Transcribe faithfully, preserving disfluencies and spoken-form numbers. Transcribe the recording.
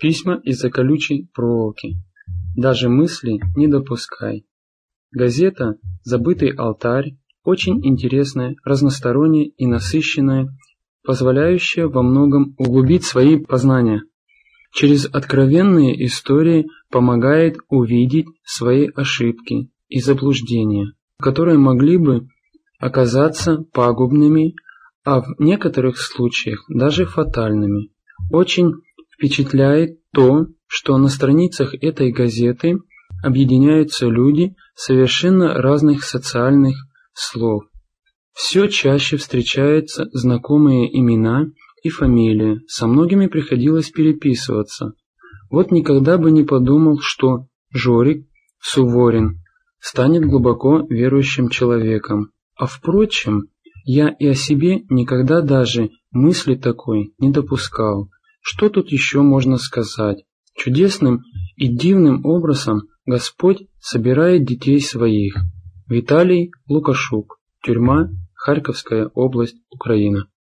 Письма из-за колючей проволоки. Даже мысли не допускай. Газета «Забытый алтарь» очень интересная, разносторонняя и насыщенная, позволяющая во многом углубить свои познания. Через откровенные истории помогает увидеть свои ошибки и заблуждения, которые могли бы оказаться пагубными, а в некоторых случаях даже фатальными. Очень впечатляет то, что на страницах этой газеты объединяются люди совершенно разных социальных слоев. Все чаще встречаются знакомые имена и фамилии, со многими приходилось переписываться. Вот никогда бы не подумал, что Жорик Суворин станет глубоко верующим человеком. А впрочем, я и о себе никогда даже мысли такой не допускал. Что тут еще можно сказать? Чудесным и дивным образом Господь собирает детей своих. Виталий Лукашук. Тюрьма, Харьковская область, Украина.